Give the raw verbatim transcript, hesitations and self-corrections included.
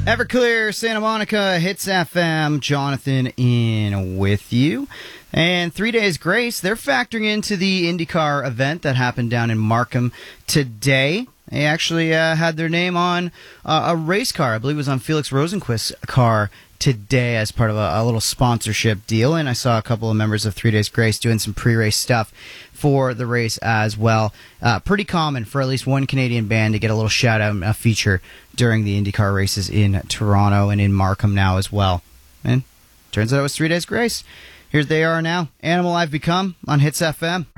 Everclear, Santa Monica, Hits F M, Jonathan in with you. And Three Days Grace, they're factoring into the IndyCar event that happened down in Markham today. They actually uh, had their name on uh, a race car. I believe it was on Felix Rosenquist's car today as part of a, a little sponsorship deal. And I saw a couple of members of Three Days Grace doing some pre-race stuff for the race as well. Uh, pretty common for at least one Canadian band to get a little shout-out, a feature during the IndyCar races in Toronto and in Markham now as well. And turns out it was Three Days Grace. Here they are now. Animal I've Become on Hits F M.